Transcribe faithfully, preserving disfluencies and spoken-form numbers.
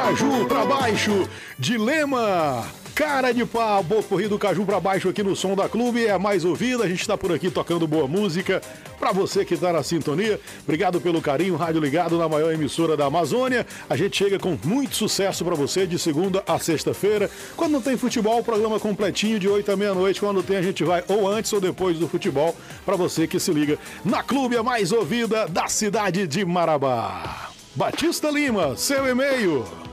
Caju pra baixo, Dilema. Cara de pau, corrido do Caju pra baixo aqui no Som da Clube, é a mais ouvida, a gente tá por aqui tocando boa música pra você que tá na sintonia. Obrigado pelo carinho, rádio ligado na maior emissora da Amazônia. A gente chega com muito sucesso pra você de segunda a sexta-feira. Quando não tem futebol, o programa completinho de oito à meia-noite. Quando tem, a gente vai ou antes ou depois do futebol, pra você que se liga na Clube, a mais ouvida da cidade de Marabá. Batista Lima, seu e-mail.